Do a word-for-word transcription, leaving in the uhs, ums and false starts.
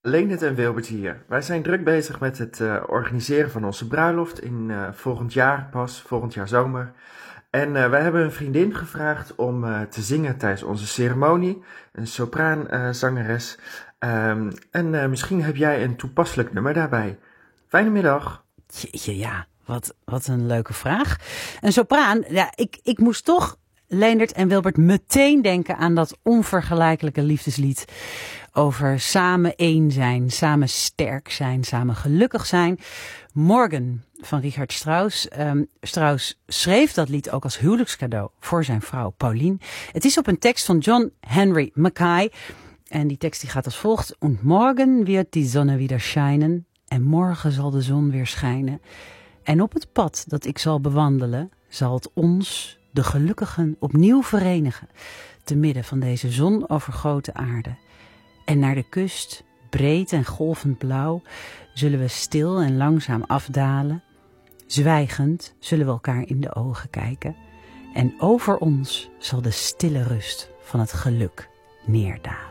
Leendert en Wilbert hier. Wij zijn druk bezig met het uh, organiseren van onze bruiloft in uh, volgend jaar pas, volgend jaar zomer. En uh, wij hebben een vriendin gevraagd om uh, te zingen tijdens onze ceremonie. Een sopraanzangeres. Uh, um, en uh, misschien heb jij een toepasselijk nummer daarbij. Fijne middag. Jeetje, ja, wat, wat een leuke vraag. Een sopraan, ja, ik, ik moest toch, Leendert en Wilbert, meteen denken aan dat onvergelijkelijke liefdeslied over samen één zijn, samen sterk zijn, samen gelukkig zijn. Morgen van Richard Strauss. Um, Strauss schreef dat lied ook als huwelijkscadeau voor zijn vrouw Pauline. Het is op een tekst van John Henry Mackay. En die tekst die gaat als volgt. Und morgen wird die Sonne wieder scheinen. En morgen zal de zon weer schijnen. En op het pad dat ik zal bewandelen, zal het ons, de gelukkigen, opnieuw verenigen. Te midden van deze zonovergoten aarde. En naar de kust, breed en golvend blauw, zullen we stil en langzaam afdalen. Zwijgend zullen we elkaar in de ogen kijken. En over ons zal de stille rust van het geluk neerdalen.